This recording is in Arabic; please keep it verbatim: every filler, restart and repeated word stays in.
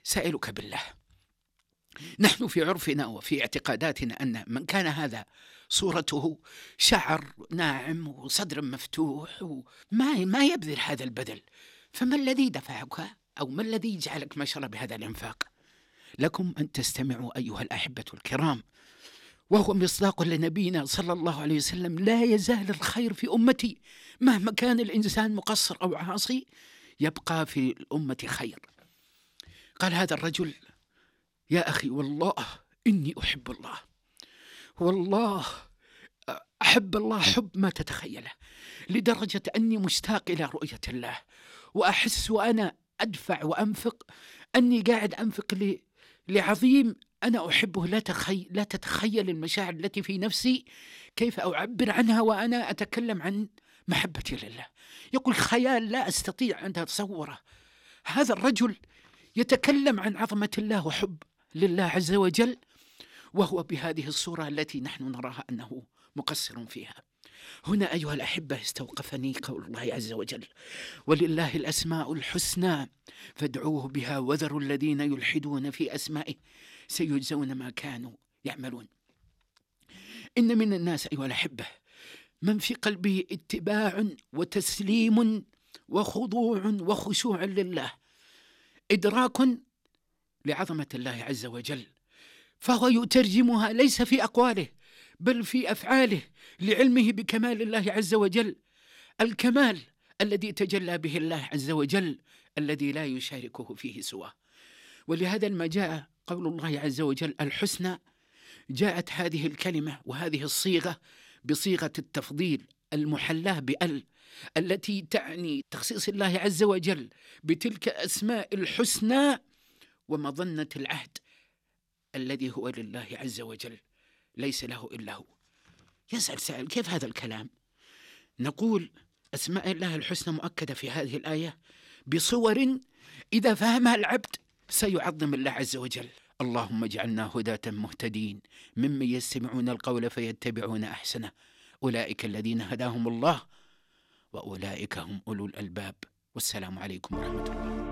سائلك بالله، نحن في عرفنا وفي اعتقاداتنا أن من كان هذا صورته شعر ناعم وصدر مفتوح وما ما يبذل هذا البذل، فما الذي دفعك أو ما الذي جعلك مشر بهذا الإنفاق؟ لكم أن تستمعوا أيها الأحبة الكرام، وهو مصداق لنبينا صلى الله عليه وسلم: لا يزال الخير في أمتي، مهما كان الإنسان مقصر أو عاصي يبقى في الأمة خير. قال هذا الرجل: يا أخي والله إني أحب الله، والله أحب الله حب ما تتخيله، لدرجة أني مشتاق إلى رؤية الله، وأحس وأنا أدفع وأنفق أني قاعد أنفق ل... لعظيم أنا أحبه. لا, تخي... لا تتخيل المشاعر التي في نفسي كيف أعبر عنها وأنا أتكلم عن محبتي لله. يقول خيال لا أستطيع أن أتصوره. هذا الرجل يتكلم عن عظمة الله وحب لله عز وجل، وهو بهذه الصورة التي نحن نراها أنه مقصر فيها. هنا أيها الأحبة استوقفني قول الله عز وجل: ولله الأسماء الحسنى فادعوه بها وذروا الذين يلحدون في أسمائه سيجزون ما كانوا يعملون. إن من الناس أيها الأحبة من في قلبه اتباع وتسليم وخضوع وخشوع لله، إدراك لعظمة الله عز وجل، فهو يترجمها ليس في أقواله بل في أفعاله لعلمه بكمال الله عز وجل، الكمال الذي تجلى به الله عز وجل الذي لا يشاركه فيه سواه. ولهذا ما جاء قول الله عز وجل الحسنى، جاءت هذه الكلمة وهذه الصيغة بصيغة التفضيل المحلاه بأل، التي تعني تخصيص الله عز وجل بتلك أسماء الحسنى ومظنة العهد الذي هو لله عز وجل ليس له إلا هو. يسأل سائل: كيف هذا الكلام؟ نقول أسماء الله الحسنى مؤكدة في هذه الآية بصور إذا فهمها العبد سيعظم الله عز وجل. اللهم اجعلنا هداة مهتدين ممن يستمعون القول فيتبعون أحسنه، أولئك الذين هداهم الله وأولئك هم أولو الألباب. والسلام عليكم ورحمة الله.